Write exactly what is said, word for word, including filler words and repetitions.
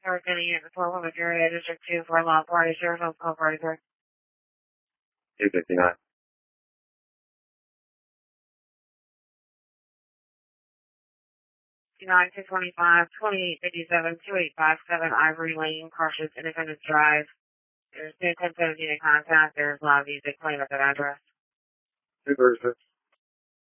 Representing you at the twelve hundred area, District two for Law Party, Sheriff's Office, Call Party, sir. two fifty-nine. nine two twenty-five, twenty-eight fifty-seven, two eight five seven Ivory Lane, Cautious Independence Drive. There's no ten seventeen in contact. There's loud music playing at that address. two thirty-six.